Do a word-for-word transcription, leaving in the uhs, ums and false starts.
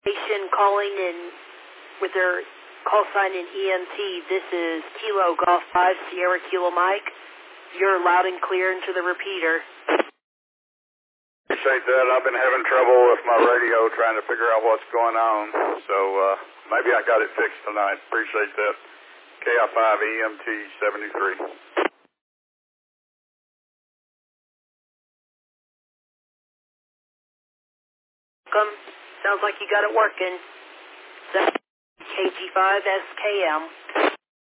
station calling in with their call sign in E M T. This is Kilo Golf five Sierra Kilo Mike. You're loud and clear into the repeater. Appreciate that. I've been having trouble with my radio trying to figure out what's going on. So uh, maybe I got it fixed tonight. Appreciate that. K I five E M T seventy-three. Welcome. Sounds like you got it working. K G five S K M.